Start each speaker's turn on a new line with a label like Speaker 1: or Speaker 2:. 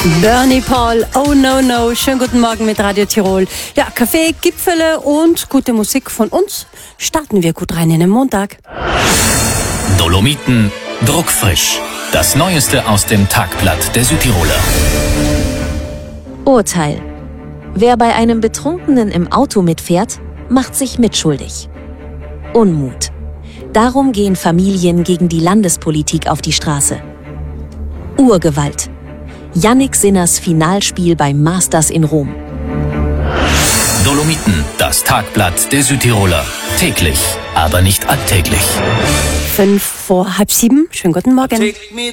Speaker 1: Bernie Paul, oh no no, schönen guten Morgen mit Radio Tirol. Ja, Kaffee, Gipfele und gute Musik von uns. Starten wir gut rein in den Montag.
Speaker 2: Dolomiten, druckfrisch. Das Neueste aus dem Tagblatt der Südtiroler.
Speaker 3: Urteil. Wer bei einem Betrunkenen im Auto mitfährt, macht sich mitschuldig. Unmut. Darum gehen Familien gegen die Landespolitik auf die Straße. Urgewalt. Jannik Sinners Finalspiel beim Masters in Rom.
Speaker 2: Dolomiten, das Tagblatt der Südtiroler. Täglich, aber nicht alltäglich.
Speaker 1: 6:05. Schönen guten Morgen.